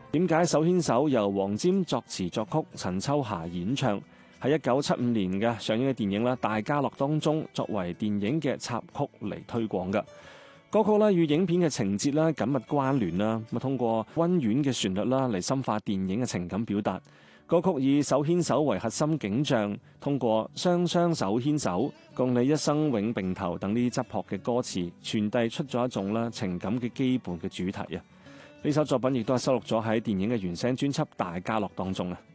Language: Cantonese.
點解手牽手由黃霑作詞作曲，陳秋霞演唱，喺1975年嘅上映嘅電影《大家樂》當中，作為電影嘅插曲嚟推廣嘅歌曲咧，與影片嘅情節咧緊密關聯啦，咁通過溫婉嘅旋律啦嚟深化電影嘅情感表達。歌曲以手牽手為核心景象，通過雙雙手牽手，共你一生永並頭等呢啲質樸嘅歌詞，傳遞出咗一種情感嘅基本嘅主題啊！呢首作品亦都係收錄咗喺電影嘅原聲專輯《大家樂》當中啊！